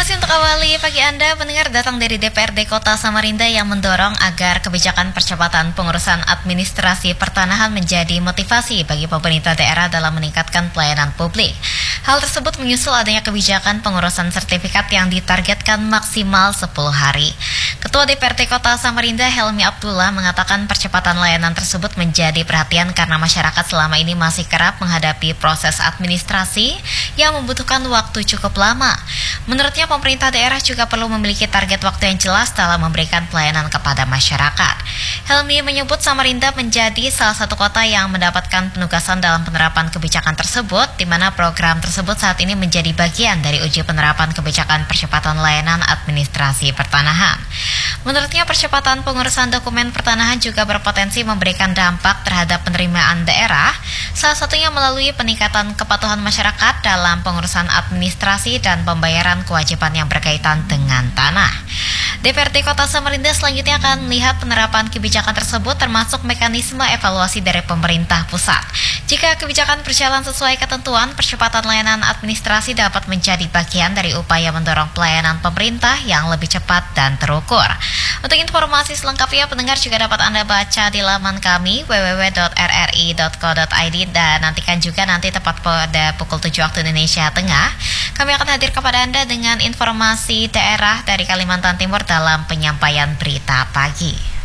Informasi untuk awali pagi Anda, pendengar datang dari DPRD Kota Samarinda yang mendorong agar kebijakan percepatan pengurusan administrasi pertanahan menjadi motivasi bagi pemerintah daerah dalam meningkatkan pelayanan publik. Hal tersebut menyusul adanya kebijakan pengurusan sertifikat yang ditargetkan maksimal 10 hari. Ketua DPRD Kota Samarinda Helmi Abdullah mengatakan percepatan layanan tersebut menjadi perhatian karena masyarakat selama ini masih kerap menghadapi proses administrasi yang membutuhkan waktu cukup lama. Menurutnya pemerintah daerah juga perlu memiliki target waktu yang jelas dalam memberikan pelayanan kepada masyarakat. Helmi menyebut Samarinda menjadi salah satu kota yang mendapatkan penugasan dalam penerapan kebijakan tersebut, di mana program tersebut saat ini menjadi bagian dari uji penerapan kebijakan percepatan layanan administrasi pertanahan. Menurutnya percepatan pengurusan dokumen pertanahan juga berpotensi memberikan dampak terhadap penerimaan daerah, salah satunya melalui peningkatan kepatuhan masyarakat dalam pengurusan administrasi dan pembayaran kewajiban yang berkaitan dengan tanah. DPRD Kota Samarinda selanjutnya akan melihat penerapan kebijakan tersebut termasuk mekanisme evaluasi dari pemerintah pusat. Jika kebijakan berjalan sesuai ketentuan, percepatan layanan administrasi dapat menjadi bagian dari upaya mendorong pelayanan pemerintah yang lebih cepat dan terukur. Untuk informasi selengkapnya, pendengar juga dapat Anda baca di laman kami www.rri.co.id dan nantikan juga nanti tepat pada pukul 7 waktu Indonesia Tengah. Kami akan hadir kepada Anda dengan informasi daerah dari Kalimantan Timur dalam penyampaian berita pagi.